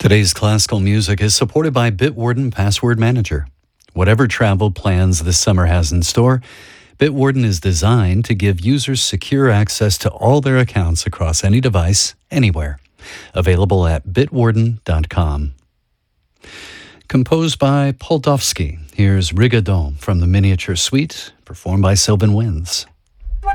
Today's classical music is supported by Bitwarden Password Manager. Whatever travel plans this summer has in store, Bitwarden is designed to give users secure access to all their accounts across any device, anywhere. Available at bitwarden.com. Composed by Poldovsky, here's Rigaudon from the Miniature Suite, performed by Sylvan Winds.